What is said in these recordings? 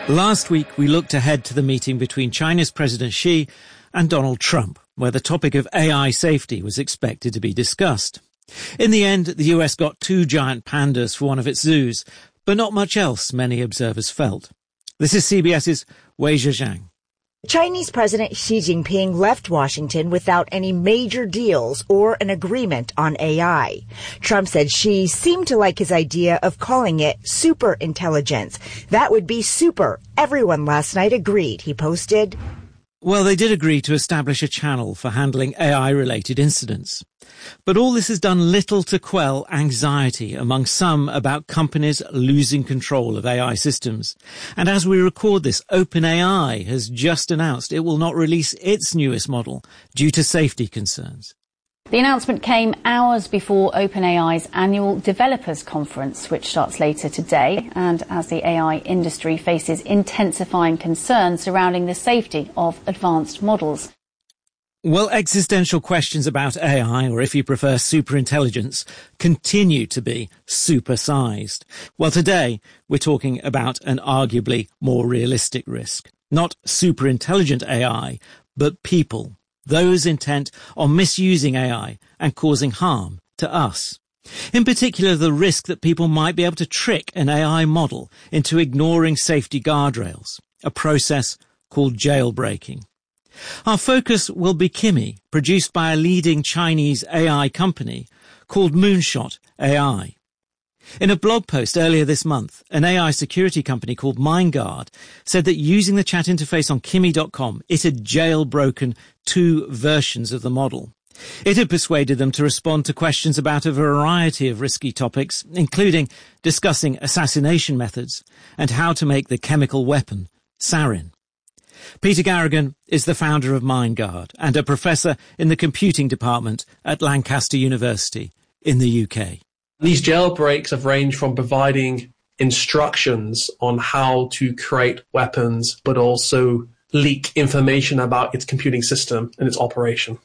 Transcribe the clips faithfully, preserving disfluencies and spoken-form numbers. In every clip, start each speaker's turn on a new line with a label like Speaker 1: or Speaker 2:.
Speaker 1: Last week, we looked ahead to the meeting between China's President Xi and Donald Trump, where the topic of A I safety was expected to be discussed. In the end, the U S got two giant pandas for one of its zoos, but not much else, many observers felt. This is CBS's Wei Zhejiang.
Speaker 2: Chinese President Xi Jinping left Washington without any major deals or an agreement on A I. Trump said Xi seemed to like his idea of calling it super intelligence. That would be super. Everyone last night agreed, he posted.
Speaker 1: Well, they did agree to establish a channel for handling A I-related incidents. But all this has done little to quell anxiety among some about companies losing control of A I systems. And as we record this, OpenAI has just announced it will not release its newest model due to safety concerns.
Speaker 3: The announcement came hours before OpenAI's annual developers conference, which starts later today, and as the A I industry faces intensifying concerns surrounding the safety of advanced models.
Speaker 1: Well, existential questions about A I, or if you prefer superintelligence, continue to be supersized. Well, today we're talking about an arguably more realistic risk. Not superintelligent A I, but people. Those intent on misusing A I and causing harm to us. In particular, the risk that people might be able to trick an A I model into ignoring safety guardrails, a process called jailbreaking. Our focus will be Kimi, produced by a leading Chinese A I company called Moonshot A I. In a blog post earlier this month, an A I security company called MindGuard said that using the chat interface on Kimi dot com, it had jailbroken two versions of the model. It had persuaded them to respond to questions about a variety of risky topics, including discussing assassination methods and how to make the chemical weapon sarin. Peter Garrigan is the founder of MindGuard and a professor in the computing department at Lancaster University in the U K.
Speaker 4: These jailbreaks have ranged from providing instructions on how to create weapons, but also leak information about its computing system and its operation.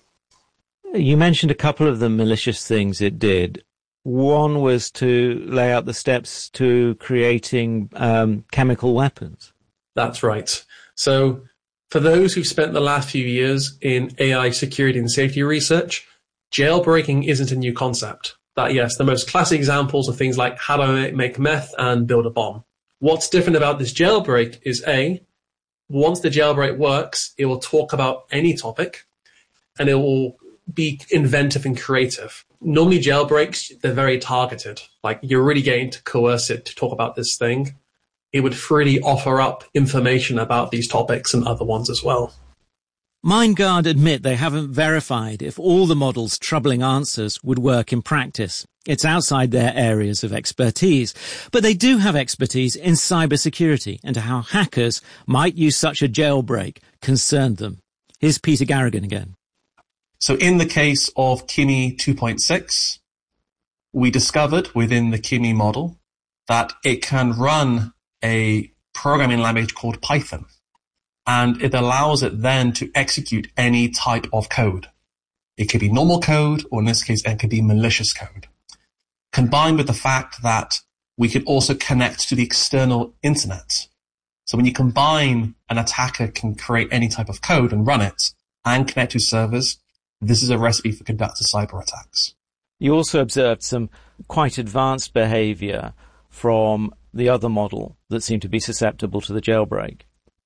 Speaker 1: You mentioned a couple of the malicious things it did. One was to lay out the steps to creating um, chemical weapons.
Speaker 4: That's right. So for those who've spent the last few years in A I security and safety research, jailbreaking isn't a new concept. That, yes, the most classic examples are things like how to make meth and build a bomb. What's different about this jailbreak is A, once the jailbreak works, it will talk about any topic and it will be inventive and creative. Normally jailbreaks, they're very targeted. Like you're really getting to coerce it to talk about this thing. It would freely offer up information about these topics and other ones as well.
Speaker 1: MindGuard admit they haven't verified if all the model's troubling answers would work in practice. It's outside their areas of expertise. But they do have expertise in cybersecurity and how hackers might use such a jailbreak concerned them. Here's Peter Garrigan again.
Speaker 5: So in the case of Kimi two point six, we discovered within the Kimi model that it can run a programming language called Python. And it allows it then to execute any type of code. It could be normal code, or in this case, it could be malicious code. Combined with the fact that we could also connect to the external internet. So when you combine an attacker can create any type of code and run it and connect to servers, this is a recipe for conducting cyber attacks.
Speaker 1: You also observed some quite advanced behavior from the other model that seemed to be susceptible to the jailbreak.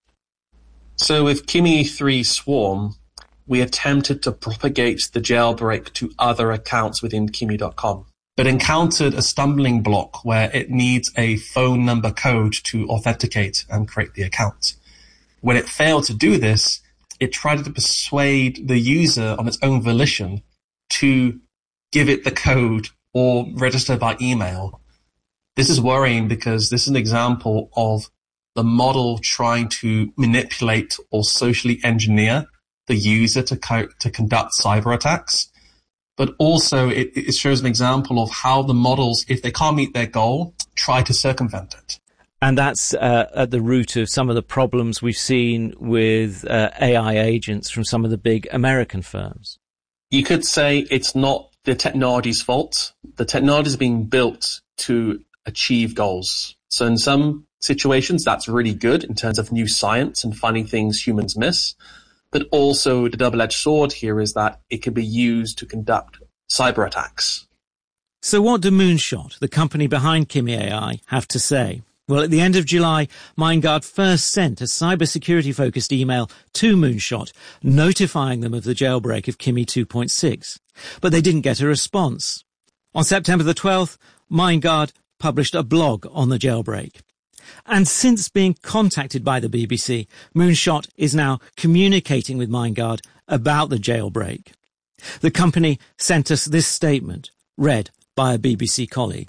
Speaker 5: So with Kimi three Swarm, we attempted to propagate the jailbreak to other accounts within Kimi dot com, but encountered a stumbling block where it needs a phone number code to authenticate and create the account. When it failed to do this, it tried to persuade the user on its own volition to give it the code or register by email. This is worrying because this is an example of the model trying to manipulate or socially engineer the user to co- to conduct cyber attacks. But also it, it shows an example of how the models, if they can't meet their goal, try to circumvent it.
Speaker 1: And that's uh, at the root of some of the problems we've seen with uh, A I agents from some of the big American firms.
Speaker 5: You could say it's not the technology's fault. The technology is being built to achieve goals. So in some situations, that's really good in terms of new science and finding things humans miss. But also the double-edged sword here is that it can be used to conduct cyber attacks.
Speaker 1: So what do Moonshot, the company behind Kimi A I, have to say? Well, at the end of July, MindGuard first sent a cybersecurity-focused email to Moonshot notifying them of the jailbreak of Kimi two point six. But they didn't get a response. On September the twelfth, MindGuard published a blog on the jailbreak. And since being contacted by the B B C, Moonshot is now communicating with MindGuard about the jailbreak. The company sent us this statement, read by a B B C colleague.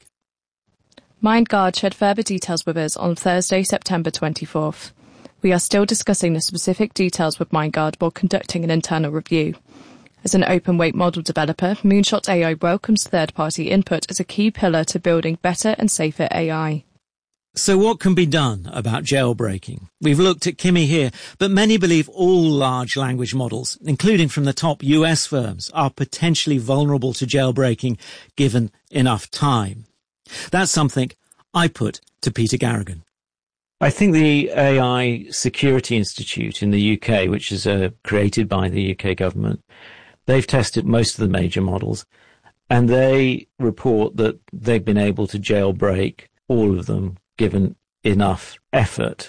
Speaker 6: MindGuard shared further details with us on Thursday, September twenty-fourth. We are still discussing the specific details with MindGuard while conducting an internal review. As an open-weight model developer, Moonshot A I welcomes third-party input as a key pillar to building better and safer A I.
Speaker 1: So what can be done about jailbreaking? We've looked at Kimi here, but many believe all large language models, including from the top U S firms, are potentially vulnerable to jailbreaking given enough time. That's something I put to Peter Garrigan. I think the A I Security Institute in the U K, which is uh, created by the U K government, they've tested most of the major models, and they report that they've been able to jailbreak all of them given enough effort.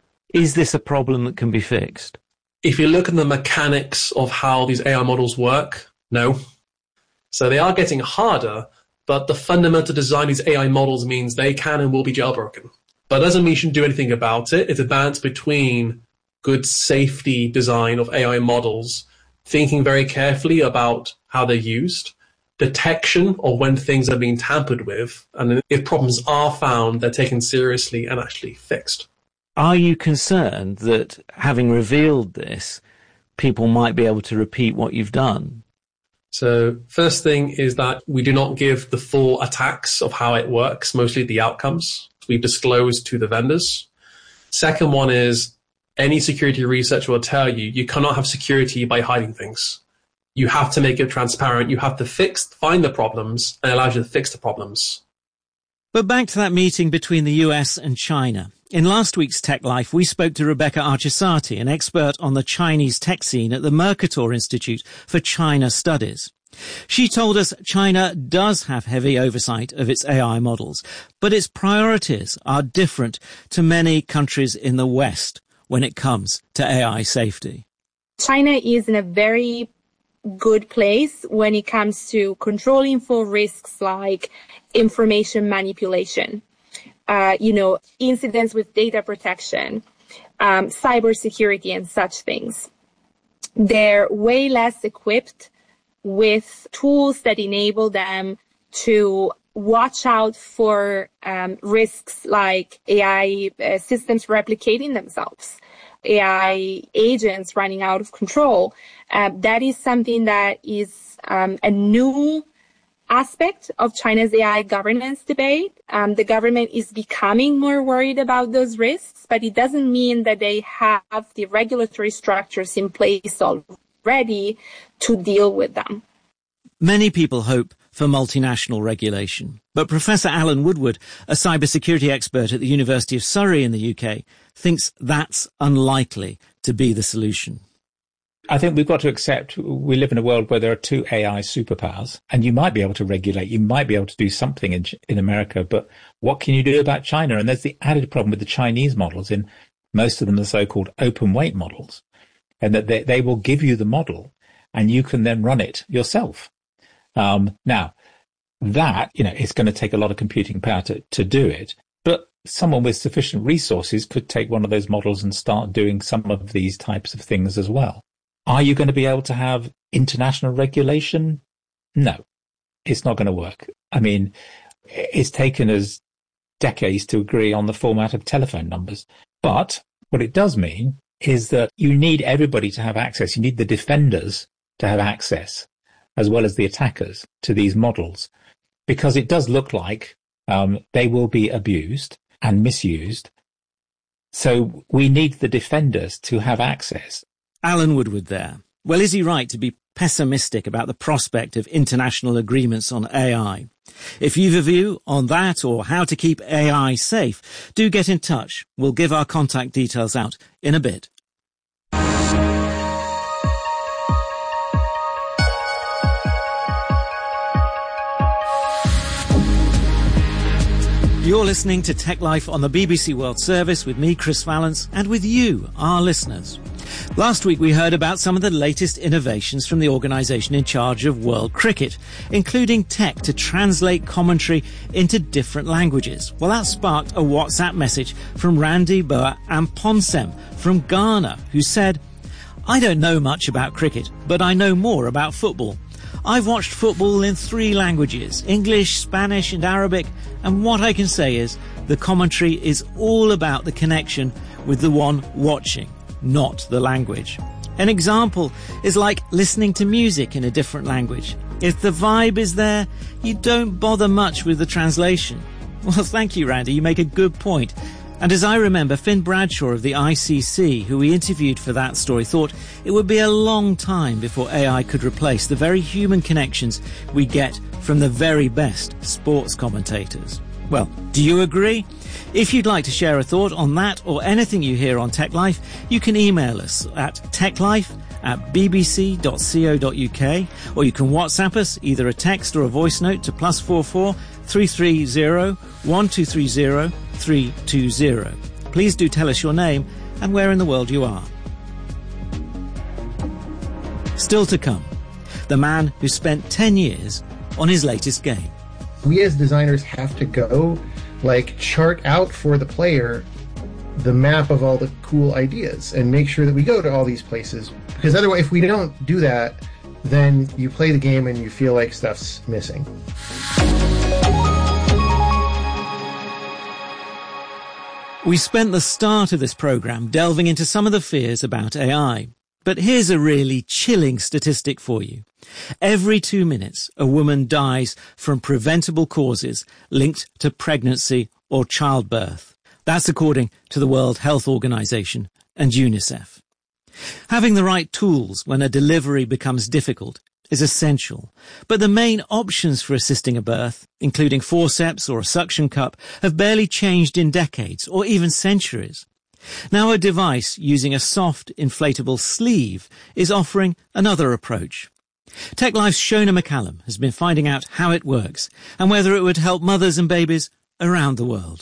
Speaker 1: Is this a problem that can be fixed?
Speaker 4: If you look at the mechanics of how these A I models work, no. So they are getting harder, but the fundamental design of these A I models means they can and will be jailbroken. But it doesn't mean you shouldn't do anything about it. It's a balance between good safety design of A I models, thinking very carefully about how they're used, detection of when things are being tampered with, and if problems are found, they're taken seriously and actually fixed.
Speaker 1: Are you concerned that, having revealed this, people might be able to repeat what you've done?
Speaker 4: So first thing is that we do not give the full attacks of how it works, mostly the outcomes. We've disclosed to the vendors. Second one is any security researcher will tell you, you cannot have security by hiding things. You have to make it transparent. You have to fix, find the problems, and allow you to fix the problems.
Speaker 1: But back to that meeting between the U S and China. In last week's Tech Life, we spoke to Rebecca Archesati, an expert on the Chinese tech scene at the Mercator Institute for China Studies. She told us China does have heavy oversight of its A I models, but its priorities are different to many countries in the West when it comes to A I safety.
Speaker 7: China is in a very good place when it comes to controlling for risks like information manipulation, uh, you know, incidents with data protection, um, cybersecurity and such things. They're way less equipped with tools that enable them to watch out for um, risks like A I uh, systems replicating themselves, A I agents running out of control. Uh, that is something that is um, a new aspect of China's A I governance debate. Um, the government is becoming more worried about those risks, but it doesn't mean that they have the regulatory structures in place already to deal with them.
Speaker 1: Many people hope for multinational regulation, but Professor Alan Woodward, a cybersecurity expert at the University of Surrey in the U K, thinks that's unlikely to be the solution.
Speaker 8: I think we've got to accept we live in a world where there are two A I superpowers, and you might be able to regulate, you might be able to do something in, in America, but what can you do about China? And there's the added problem with the Chinese models, in most of them are so-called open weight models, and that they, they will give you the model and you can then run it yourself. Um, now, that, you know, it's going to take a lot of computing power to, to do it, but someone with sufficient resources could take one of those models and start doing some of these types of things as well. Are you going to be able to have international regulation? No, it's not going to work. I mean, it's taken us decades to agree on the format of telephone numbers. But what it does mean is that you need everybody to have access. You need the defenders to have access, as well as the attackers, to these models, because it does look like um, they will be abused and misused. So we need the defenders to have access.
Speaker 1: Alan Woodward there. Well, is he right to be pessimistic about the prospect of international agreements on A I. If you've a view on that or how to keep A I safe, do get in touch. We'll give our contact details out in a bit. You're listening to Tech Life on the B B C World Service with me, Chris Vallance, and with you, our listeners. Last week we heard about some of the latest innovations from the organisation in charge of World Cricket, including tech to translate commentary into different languages. Well, that sparked a WhatsApp message from Randy Boa Amponsem from Ghana, who said, "I don't know much about cricket, but I know more about football. I've watched football in three languages, English, Spanish and Arabic, and what I can say is the commentary is all about the connection with the one watching, not the language. An example is like listening to music in a different language. If the vibe is there, you don't bother much with the translation." Well, thank you, Randy. You make a good point. And as I remember, Finn Bradshaw of the I C C, who we interviewed for that story, thought it would be a long time before A I could replace the very human connections we get from the very best sports commentators. Well, do you agree? If you'd like to share a thought on that or anything you hear on Tech Life, you can email us at techlife at bbc dot co dot uk, or you can WhatsApp us either a text or a voice note to plus four four three three zero one two three zero three two zero. Please do tell us your name and where in the world you are. Still to come, the man who spent ten years on his latest game.
Speaker 9: We as designers have to go, like, chart out for the player the map of all the cool ideas and make sure that we go to all these places. Because otherwise, if we don't do that, then you play the game and you feel like stuff's missing.
Speaker 1: We spent the start of this programme delving into some of the fears about A I. But here's a really chilling statistic for you. Every two minutes, a woman dies from preventable causes linked to pregnancy or childbirth. That's according to the World Health Organization and UNICEF. Having the right tools when a delivery becomes difficult is essential, but the main options for assisting a birth, including forceps or a suction cup, have barely changed in decades or even centuries. Now a device using a soft, inflatable sleeve is offering another approach. TechLife's Shona McCallum has been finding out how it works and whether it would help mothers and babies around the world.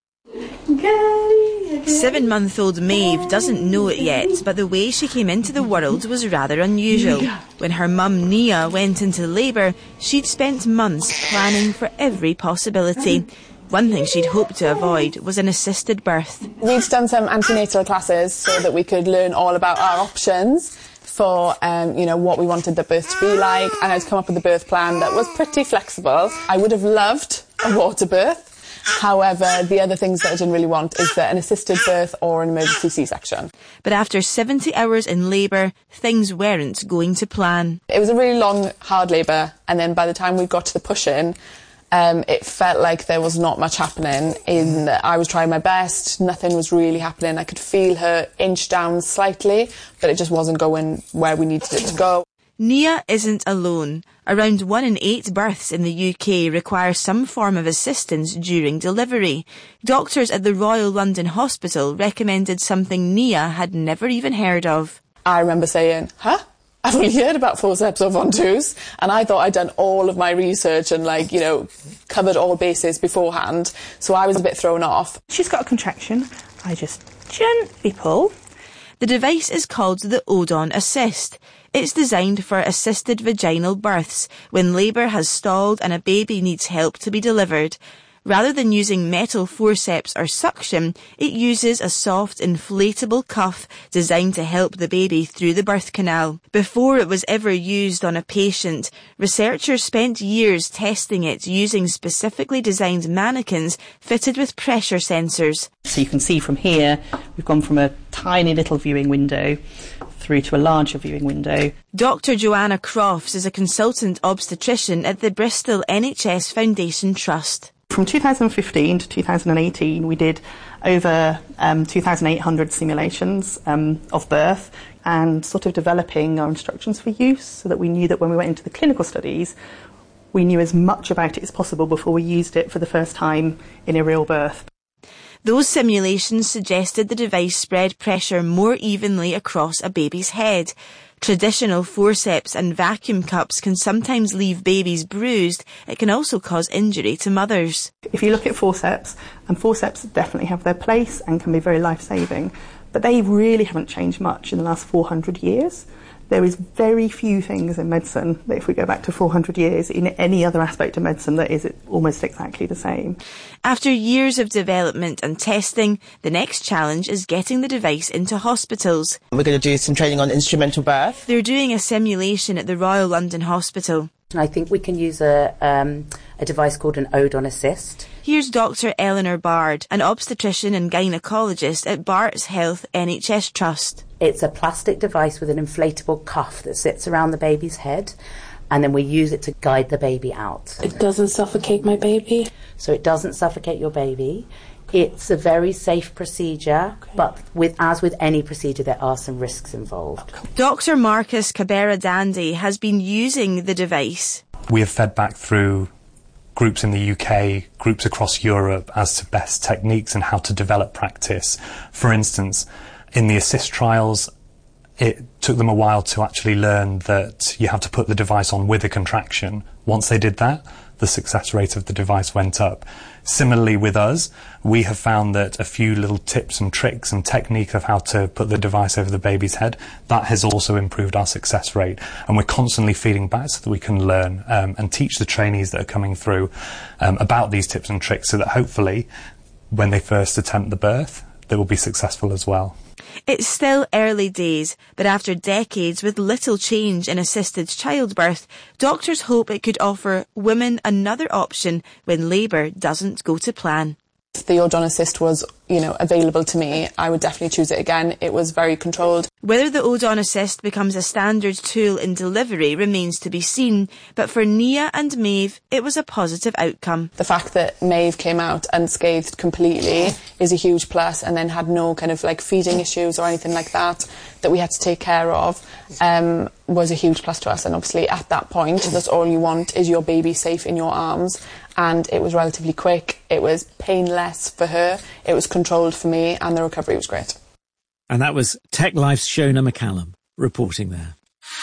Speaker 10: Seven-month-old Maeve doesn't know it yet, but the way she came into the world was rather unusual. When her mum Nia went into labour, she'd spent months planning for every possibility. One thing she'd hoped to avoid was an assisted birth.
Speaker 11: We'd done some antenatal classes so that we could learn all about our options for, um, you know, what we wanted the birth to be like, and I'd come up with a birth plan that was pretty flexible. I would have loved a water birth. However, the other things that I didn't really want is that an assisted birth or an emergency C-section.
Speaker 10: But after seventy hours in labour, things weren't going to plan.
Speaker 11: It was a really long, hard labour, and then by the time we got to the push-in, um, it felt like there was not much happening. In that I was trying my best, nothing was really happening. I could feel her inch down slightly, but it just wasn't going where we needed it to go.
Speaker 10: Nia isn't alone. Around one in eight births in the U K require some form of assistance during delivery. Doctors at the Royal London Hospital recommended something Nia had never even heard of.
Speaker 11: I remember saying, huh? I've only heard about forceps or Von-Twos, and I thought I'd done all of my research and, like, you know, covered all bases beforehand, so I was a bit thrown off.
Speaker 12: She's got a contraction. I just gently pull.
Speaker 10: The device is called the Odon Assist. It's designed for assisted vaginal births when labour has stalled and a baby needs help to be delivered. Rather than using metal forceps or suction, it uses a soft inflatable cuff designed to help the baby through the birth canal. Before it was ever used on a patient, researchers spent years testing it using specifically designed mannequins fitted with pressure sensors.
Speaker 12: So you can see from here, we've gone from a tiny little viewing window through to a larger viewing window.
Speaker 10: Doctor Joanna Crofts is a consultant obstetrician at the Bristol N H S Foundation Trust.
Speaker 12: From two thousand fifteen to two thousand eighteen, we did over um, two thousand eight hundred simulations um, of birth, and sort of developing our instructions for use so that we knew that when we went into the clinical studies, we knew as much about it as possible before we used it for the first time in a real birth.
Speaker 10: Those simulations suggested the device spread pressure more evenly across a baby's head. Traditional forceps and vacuum cups can sometimes leave babies bruised. It can also cause injury to mothers.
Speaker 12: If you look at forceps, and forceps definitely have their place and can be very life-saving, but they really haven't changed much in the last four hundred years. There is very few things in medicine that, if we go back to four hundred years, in any other aspect of medicine, that is almost exactly the same.
Speaker 10: After years of development and testing, the next challenge is getting the device into hospitals.
Speaker 13: We're going to do some training on instrumental birth.
Speaker 10: They're doing a simulation at the Royal London Hospital.
Speaker 14: I think we can use a, um, a device called an Odon Assist.
Speaker 10: Here's Doctor Eleanor Bard, an obstetrician and gynaecologist at Barts Health N H S Trust.
Speaker 14: It's a plastic device with an inflatable cuff that sits around the baby's head, and then we use it to guide the baby out.
Speaker 11: It doesn't suffocate my baby?
Speaker 14: So it doesn't suffocate your baby. It's a very safe procedure, okay. but with as with any procedure, there are some risks involved.
Speaker 10: Doctor Marcus Cabera-Dandy has been using the device.
Speaker 15: We have fed back through groups in the U K, groups across Europe as to best techniques and how to develop practice. For instance, in the ASSIST trials, it took them a while to actually learn that you have to put the device on with a contraction. Once they did that, the success rate of the device went up. Similarly with us, we have found that a few little tips and tricks and technique of how to put the device over the baby's head, that has also improved our success rate. And we're constantly feeding back so that we can learn um, and teach the trainees that are coming through um, about these tips and tricks so that hopefully when they first attempt the birth, they will be successful as well.
Speaker 10: It's still early days, but after decades with little change in assisted childbirth, doctors hope it could offer women another option when labour doesn't go to plan.
Speaker 11: If the Odon Assist was, you know, available to me, I would definitely choose it again. It was very controlled.
Speaker 10: Whether the Odon Assist becomes a standard tool in delivery remains to be seen, but for Nia and Maeve, it was a positive outcome.
Speaker 11: The fact that Maeve came out unscathed completely is a huge plus, and then had no kind of like feeding issues or anything like that that we had to take care of, um, was a huge plus to us. And obviously at that point, that's all you want is your baby safe in your arms. And it was relatively quick, it was painless for her, it was controlled for me, and the recovery was great.
Speaker 1: And that was Tech Life's Shona McCallum reporting there.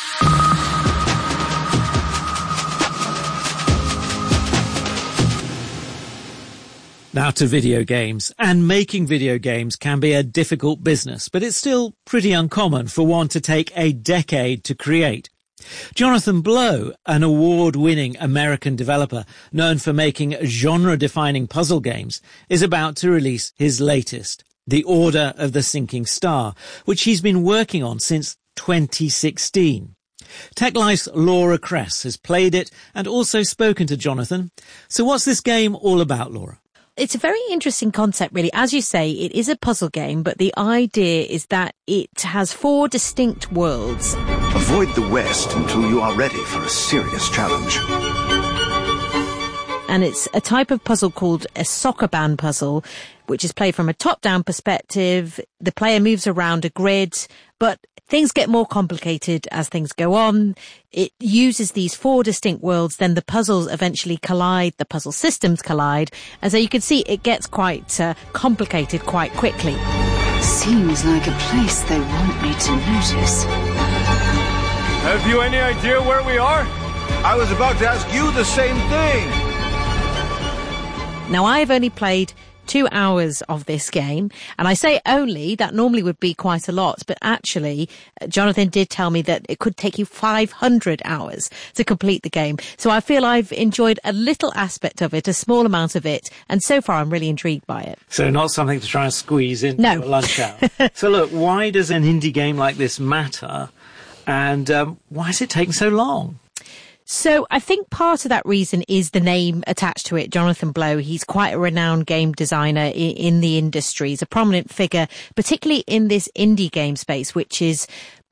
Speaker 1: Now to video games. And making video games can be a difficult business, but it's still pretty uncommon for one to take a decade to create. Jonathan Blow, an award-winning American developer known for making genre-defining puzzle games, is about to release his latest, The Order of the Sinking Star, which he's been working on since twenty sixteen. TechLife's Laura Kress has played it and also spoken to Jonathan. So what's this game all about, Laura?
Speaker 16: It's a very interesting concept, really. As you say, it is a puzzle game, but the idea is that it has four distinct worlds.
Speaker 17: Avoid the West until you are ready for a serious challenge.
Speaker 16: And it's a type of puzzle called a Sokoban puzzle, which is played from a top-down perspective. The player moves around a grid, but things get more complicated as things go on. It uses these four distinct worlds, then the puzzles eventually collide, the puzzle systems collide, and so you can see it gets quite uh, complicated quite quickly.
Speaker 18: Seems like a place they want me to notice.
Speaker 19: Have you any idea where we are?
Speaker 17: I was about to ask you the same thing.
Speaker 16: Now, I've only played two hours of this game, and I say only, that normally would be quite a lot, but actually Jonathan did tell me that it could take you five hundred hours to complete the game. So I feel I've enjoyed a little aspect of it, a small amount of it, and so far I'm really intrigued by it.
Speaker 1: So not something to try and squeeze into
Speaker 16: no.
Speaker 1: a lunch hour. So look, why does an indie game like this matter, and um, why is it taking so long?
Speaker 16: So I think part of that reason is the name attached to it, Jonathan Blow. He's quite a renowned game designer in, in the industry. He's a prominent figure, particularly in this indie game space, which is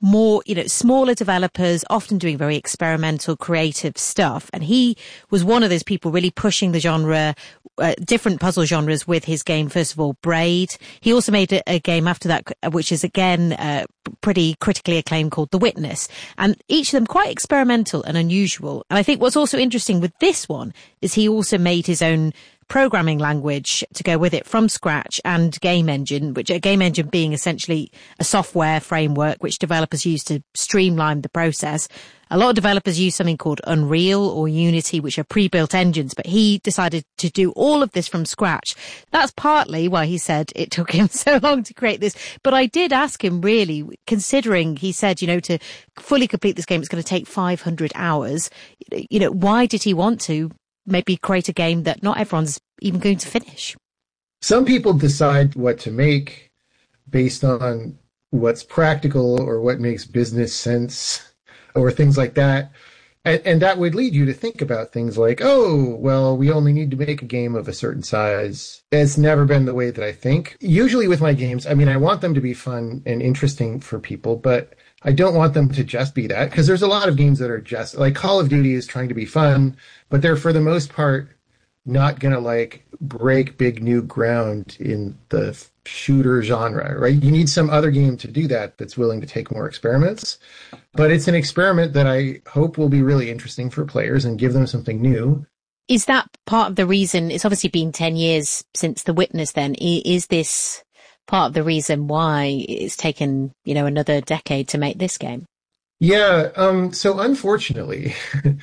Speaker 16: more, you know, smaller developers, often doing very experimental, creative stuff. And he was one of those people really pushing the genre, uh, different puzzle genres with his game. First of all, Braid. He also made a, a game after that, which is again, uh, pretty critically acclaimed, called The Witness. And each of them quite experimental and unusual. And I think what's also interesting with this one is he also made his own programming language to go with it from scratch, and game engine, which a game engine being essentially a software framework which developers use to streamline the process. A lot of developers use something called Unreal or Unity, which are pre-built engines, but he decided to do all of this from scratch. That's partly why he said it took him so long to create this. But I did ask him, really, considering he said, you know, to fully complete this game, it's going to take five hundred hours. You know, why did he want to maybe create a game that not everyone's even going to finish?
Speaker 9: Some people decide what to make based on what's practical or what makes business sense or things like that. And, and that would lead you to think about things like, oh, well, we only need to make a game of a certain size. It's never been the way that I think. Usually with my games, I mean, I want them to be fun and interesting for people, but I don't want them to just be that, because there's a lot of games that are just like Call of Duty is trying to be fun, but they're for the most part not going to like break big new ground in the shooter genre, right? You need some other game to do that that's willing to take more experiments. But it's an experiment that I hope will be really interesting for players and give them something new.
Speaker 16: Is that part of the reason? It's obviously been ten years since The Witness then. Is this part of the reason why it's taken, you know, another decade to make this game?
Speaker 9: Yeah. Um, so unfortunately,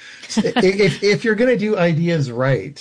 Speaker 9: if, if you're going to do ideas right,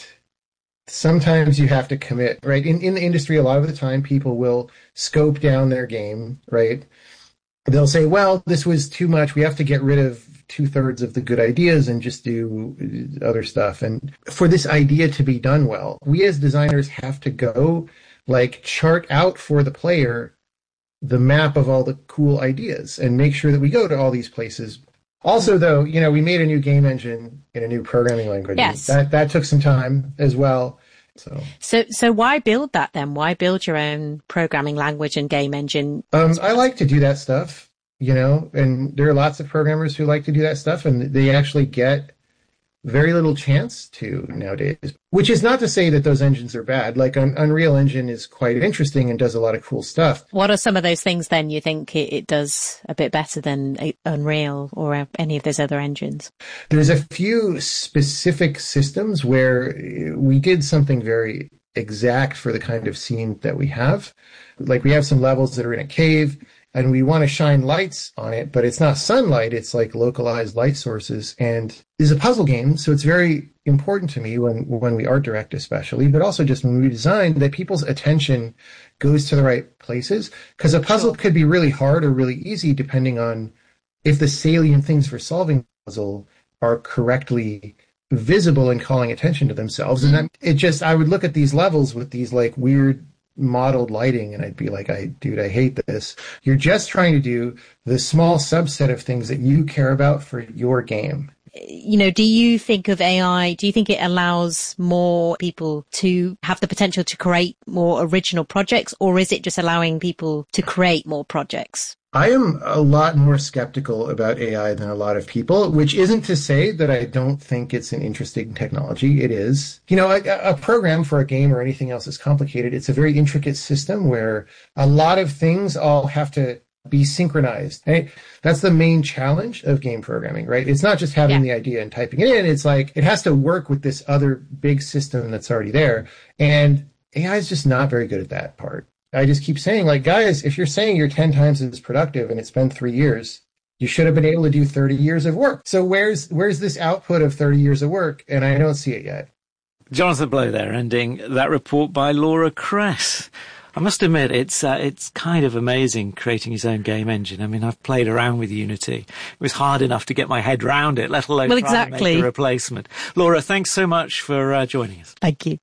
Speaker 9: sometimes you have to commit, right? In, in the industry, a lot of the time, people will scope down their game, right? They'll say, well, this was too much. We have to get rid of two thirds of the good ideas and just do other stuff. And for this idea to be done well, we as designers have to go like chart out for the player the map of all the cool ideas and make sure that we go to all these places. Also, though, you know, we made a new game engine in a new programming language.
Speaker 16: Yes.
Speaker 9: That that took some time as well. So,
Speaker 16: so, so why build that then? Why build your own programming language and game engine?
Speaker 9: Um, I like to do that stuff, you know, and there are lots of programmers who like to do that stuff, and they actually get very little chance to nowadays, which is not to say that those engines are bad. Like Un- Unreal Engine is quite interesting and does a lot of cool stuff.
Speaker 16: What are some of those things then you think it, it does a bit better than Unreal or any of those other engines?
Speaker 9: There's a few specific systems where we did something very exact for the kind of scene that we have. Like we have some levels that are in a cave, and we want to shine lights on it, but it's not sunlight. It's like localized light sources. And it's a puzzle game, so it's very important to me when, when we art direct especially, but also just when we design, that people's attention goes to the right places. Because a puzzle could be really hard or really easy depending on if the salient things for solving the puzzle are correctly visible and calling attention to themselves. And then it just, I would look at these levels with these like weird modeled lighting, and I'd be like, I, dude, I hate this. You're just trying to do the small subset of things that you care about for your game.
Speaker 16: You know, do you think of A I, do you think it allows more people to have the potential to create more original projects, or is it just allowing people to create more projects?
Speaker 9: I am a lot more skeptical about A I than a lot of people, which isn't to say that I don't think it's an interesting technology. It is. You know, a, a program for a game or anything else is complicated. It's a very intricate system where a lot of things all have to be synchronized. Right? That's the main challenge of game programming, right? It's not just having yeah. the idea and typing it in. It's like it has to work with this other big system that's already there. And A I is just not very good at that part. I just keep saying, like, guys, if you're saying you're ten times as productive and it's been three years, you should have been able to do thirty years of work. So where's where's this output of thirty years of work? And I don't see it yet.
Speaker 1: Jonathan Blow there, ending that report by Laura Kress. I must admit, it's uh, it's kind of amazing creating his own game engine. I mean, I've played around with Unity. It was hard enough to get my head round it, let alone
Speaker 16: well,
Speaker 1: try
Speaker 16: exactly.
Speaker 1: and make a replacement. Laura, thanks so much for uh, joining us.
Speaker 16: Thank you.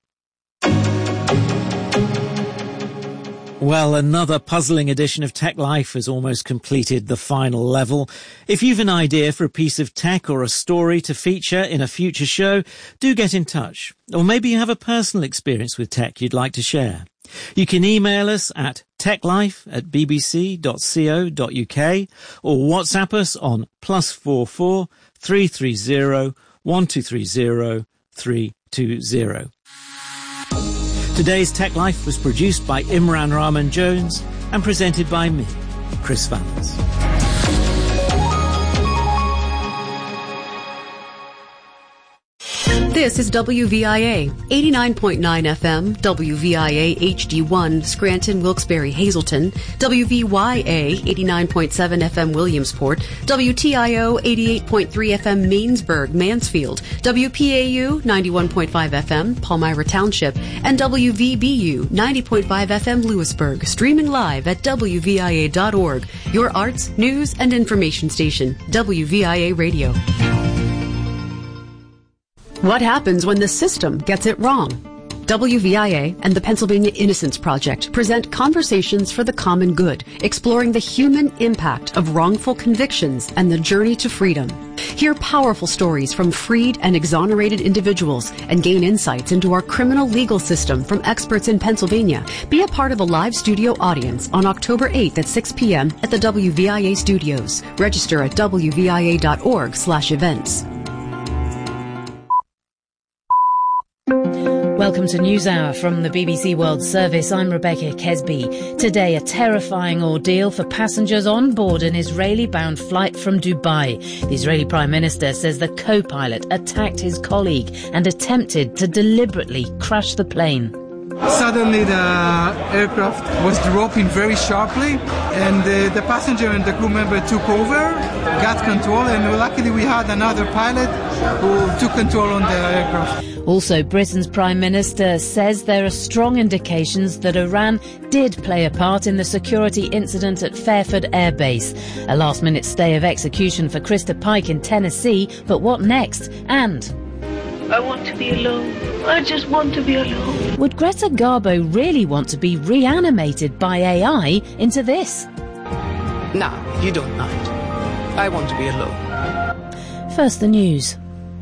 Speaker 1: Well, another puzzling edition of Tech Life has almost completed the final level. If you've an idea for a piece of tech or a story to feature in a future show, do get in touch. Or maybe you have a personal experience with tech you'd like to share. You can email us at techlife at bbc dot co dot uk or WhatsApp us on plus four four three three zero one two three zero three two zero. Today's Tech Life was produced by Imran Rahman Jones and presented by me, Chris Vallance.
Speaker 20: This is W V I A, eighty-nine point nine F M, W V I A H D one, Scranton, Wilkes-Barre, Hazleton, W V Y A, eighty-nine point seven F M, Williamsport, W T I O, eighty-eight point three F M, Mainsburg, Mansfield, W P A U, ninety-one point five F M, Palmyra Township, and W V B U, ninety point five F M, Lewisburg, streaming live at W V I A dot org, your arts, news, and information station, W V I A Radio. What happens when the system gets it wrong? W V I A and the Pennsylvania Innocence Project present Conversations for the Common Good, exploring the human impact of wrongful convictions and the journey to freedom. Hear powerful stories from freed and exonerated individuals and gain insights into our criminal legal system from experts in Pennsylvania. Be a part of a live studio audience on October eighth at six p.m. at the W V I A studios. Register at W V I A dot org slash events.
Speaker 21: Welcome to NewsHour from the B B C World Service. I'm Rebecca Kesby. Today, a terrifying ordeal for passengers on board an Israeli-bound flight from Dubai. The Israeli Prime Minister says the co-pilot attacked his colleague and attempted to deliberately crash the plane.
Speaker 22: Suddenly the aircraft was dropping very sharply and uh, the passenger and the crew member took over, got control, and luckily we had another pilot who took control on the aircraft.
Speaker 21: Also, Britain's Prime Minister says there are strong indications that Iran did play a part in the security incident at Fairford Air Base. A last-minute stay of execution for Krista Pike in Tennessee, but what next? And
Speaker 23: I want to be alone. I just want to be alone.
Speaker 21: Would Greta Garbo really want to be reanimated by A I into this?
Speaker 24: No, you don't mind. I want to be alone.
Speaker 21: First, the news.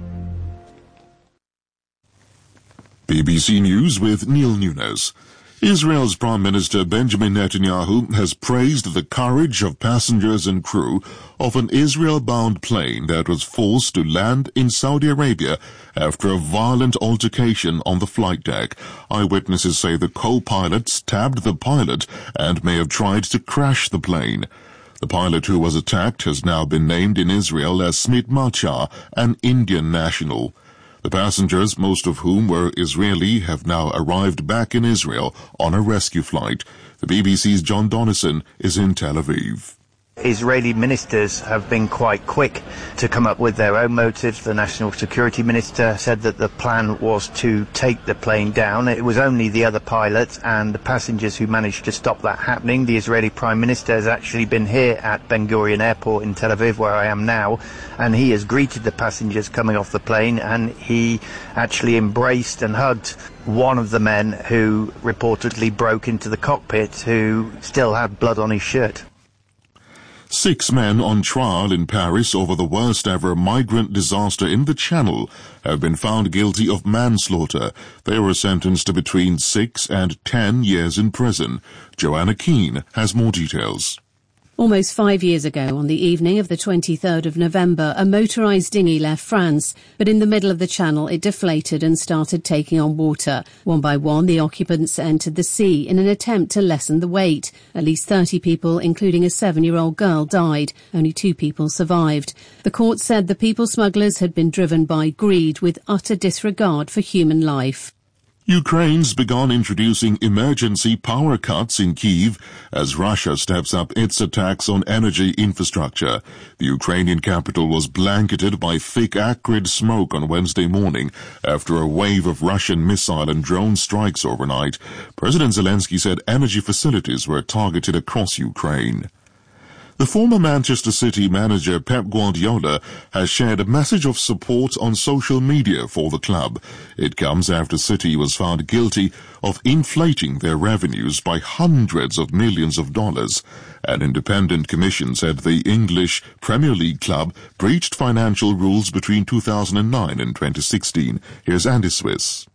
Speaker 25: B B C News with Neil Nunes. Israel's Prime Minister Benjamin Netanyahu has praised the courage of passengers and crew of an Israel-bound plane that was forced to land in Saudi Arabia after a violent altercation on the flight deck. Eyewitnesses say the co-pilot stabbed the pilot and may have tried to crash the plane. The pilot who was attacked has now been named in Israel as Smit Macha, an Indian national. The passengers, most of whom were Israeli, have now arrived back in Israel on a rescue flight. The B B C's John Donnison is in Tel Aviv.
Speaker 26: Israeli ministers have been quite quick to come up with their own motives. The National Security Minister said that the plan was to take the plane down. It was only the other pilots and the passengers who managed to stop that happening. The Israeli Prime Minister has actually been here at Ben Gurion Airport in Tel Aviv, where I am now, and he has greeted the passengers coming off the plane, and he actually embraced and hugged one of the men who reportedly broke into the cockpit, who still had blood on his shirt.
Speaker 25: Six men on trial in Paris over the worst-ever migrant disaster in the Channel have been found guilty of manslaughter. They were sentenced to between six and ten years in prison. Joanna Keane has more details.
Speaker 27: Almost five years ago, on the evening of the twenty-third of November, a motorised dinghy left France, but in the middle of the channel it deflated and started taking on water. One by one, the occupants entered the sea in an attempt to lessen the weight. At least thirty people, including a seven-year-old girl, died. Only two people survived. The court said the people smugglers had been driven by greed with utter disregard for human life.
Speaker 25: Ukraine's begun introducing emergency power cuts in Kyiv as Russia steps up its attacks on energy infrastructure. The Ukrainian capital was blanketed by thick, acrid smoke on Wednesday morning after a wave of Russian missile and drone strikes overnight. President Zelensky said energy facilities were targeted across Ukraine. The former Manchester City manager Pep Guardiola has shared a message of support on social media for the club. It comes after City was found guilty of inflating their revenues by hundreds of millions of dollars. An independent commission said the English Premier League club breached financial rules between two thousand nine and twenty sixteen. Here's Andy Swiss.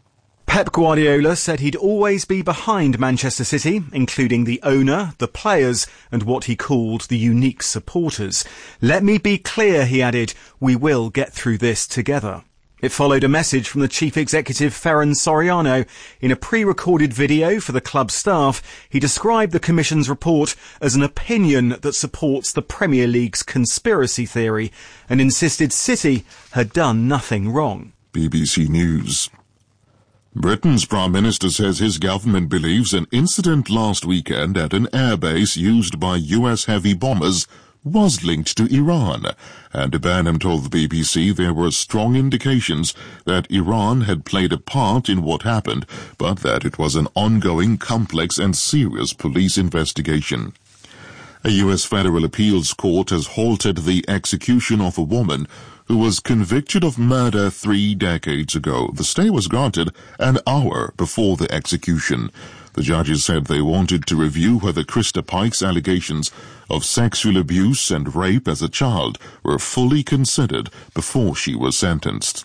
Speaker 2: Pep Guardiola said he'd always be behind Manchester City, including the owner, the players, and what he called the unique supporters. Let me be clear, he added, we will get through this together. It followed a message from the chief executive Ferran Soriano. In a pre-recorded video for the club staff, he described the Commission's report as an opinion that supports the Premier League's conspiracy theory and insisted City had done nothing wrong.
Speaker 25: B B C News. Britain's Prime Minister says his government believes an incident last weekend at an airbase used by U S heavy bombers was linked to Iran. Andy Burnham told the B B C there were strong indications that Iran had played a part in what happened, but that it was an ongoing, complex and serious police investigation. A U S federal appeals court has halted the execution of a woman who was convicted of murder three decades ago. The stay was granted an hour before the execution. The judges said they wanted to review whether Krista Pike's allegations of sexual abuse and rape as a child were fully considered before she was sentenced.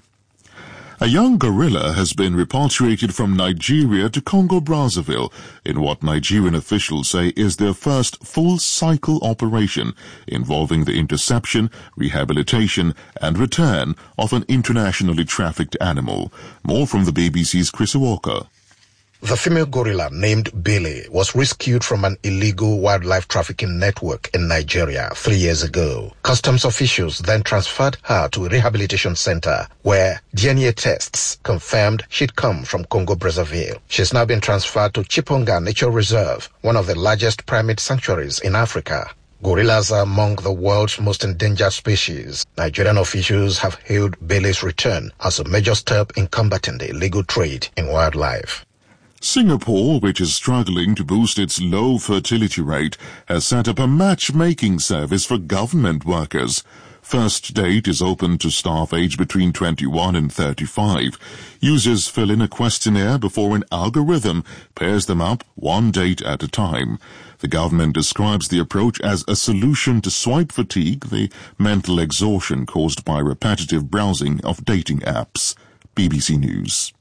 Speaker 25: A young gorilla has been repatriated from Nigeria to Congo-Brazzaville in what Nigerian officials say is their first full-cycle operation involving the interception, rehabilitation and return of an internationally trafficked animal. More from the B B C's Chris Walker.
Speaker 3: The female gorilla, named Billy, was rescued from an illegal wildlife trafficking network in Nigeria three years ago. Customs officials then transferred her to a rehabilitation center where D N A tests confirmed she'd come from Congo-Brazzaville. She's now been transferred to Chiponga Nature Reserve, one of the largest primate sanctuaries in Africa. Gorillas are among the world's most endangered species. Nigerian officials have hailed Billy's return as a major step in combating the illegal trade in wildlife.
Speaker 25: Singapore, which is struggling to boost its low fertility rate, has set up a matchmaking service for government workers. First Date is open to staff aged between twenty-one and thirty-five. Users fill in a questionnaire before an algorithm pairs them up one date at a time. The government describes the approach as a solution to swipe fatigue, the mental exhaustion caused by repetitive browsing of dating apps. B B C News.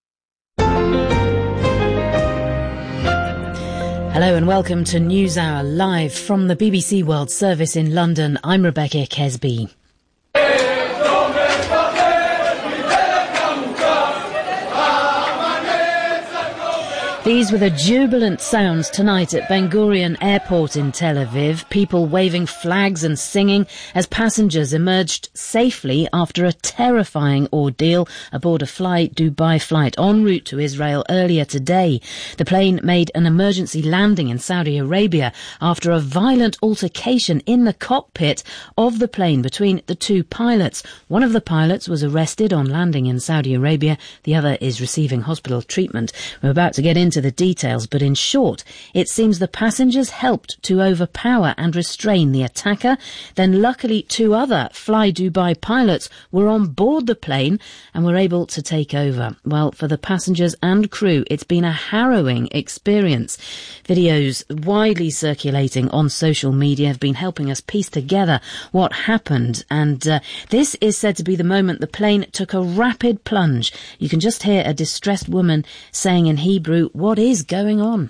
Speaker 21: Hello and welcome to NewsHour live from the B B C World Service in London. I'm Rebecca Kesby. These were the jubilant sounds tonight at Ben Gurion Airport in Tel Aviv, people waving flags and singing as passengers emerged safely after a terrifying ordeal aboard a Fly Dubai flight en route to Israel earlier today. The plane made an emergency landing in Saudi Arabia after a violent altercation in the cockpit of the plane between the two pilots. One of the pilots was arrested on landing in Saudi Arabia. The other is receiving hospital treatment. We're about to get into the details, but in short, it seems the passengers helped to overpower and restrain the attacker. Then luckily two other Fly Dubai pilots were on board the plane and were able to take over. Well, for the passengers and crew, it's been a harrowing experience. Videos widely circulating on social media have been helping us piece together what happened, and uh, this is said to be the moment the plane took a rapid plunge. You can just hear a distressed woman saying in Hebrew, "What is going on?"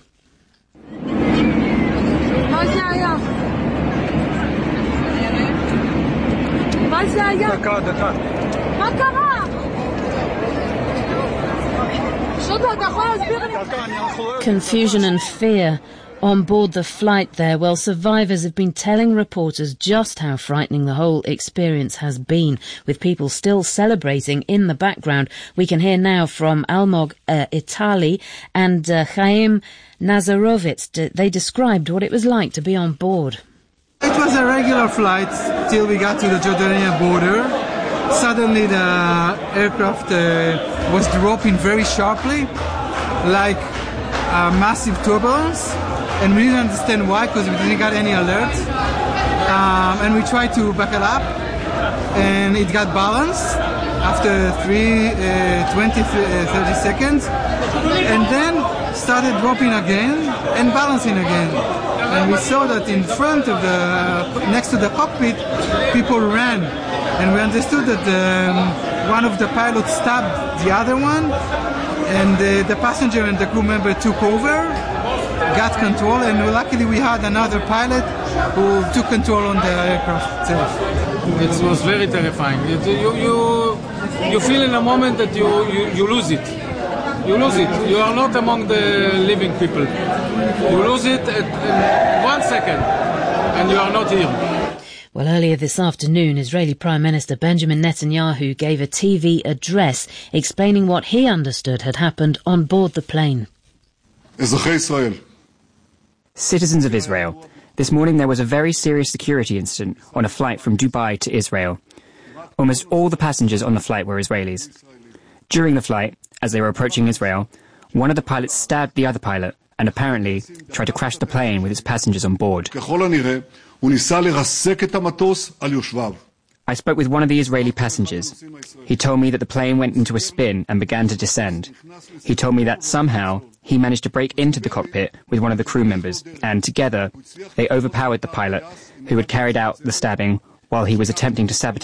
Speaker 21: Confusion and fear on board the flight there. Well, survivors have been telling reporters just how frightening the whole experience has been, with people still celebrating in the background. We can hear now from Almog uh, Itali and uh, Chaim Nazarovitz. They described what it was like to be on board.
Speaker 22: It was a regular flight till we got to the Jordanian border. Suddenly the aircraft uh, was dropping very sharply, like a massive turbulence. And we didn't understand why, because we didn't get any alert. Um, and we tried to back it up, and it got balanced after three, uh, twenty, thirty seconds, and then started dropping again and balancing again. And we saw that in front of the, next to the cockpit, people ran. And we understood that um, one of the pilots stabbed the other one, and uh, the passenger and the crew member took over, got control, and luckily we had another pilot who took control on the aircraft itself.
Speaker 4: It was very terrifying. It, you, you, you feel in a moment that you, you, you lose it. You lose it. You are not among the living people. You lose it at, in one second, and you are not here.
Speaker 21: Well, earlier this afternoon, Israeli Prime Minister Benjamin Netanyahu gave a T V address explaining what he understood had happened on board the plane.
Speaker 5: Citizens of Israel, this morning there was a very serious security incident on a flight from Dubai to Israel. Almost all the passengers on the flight were Israelis. During the flight, as they were approaching Israel, one of the pilots stabbed the other pilot and apparently tried to crash the plane with its passengers on board. I spoke with one of the Israeli passengers. He told me that the plane went into a spin and began to descend. He told me that somehow he managed to break into the cockpit with one of the crew members, and together they overpowered the pilot who had carried out the stabbing while he was attempting to sabotage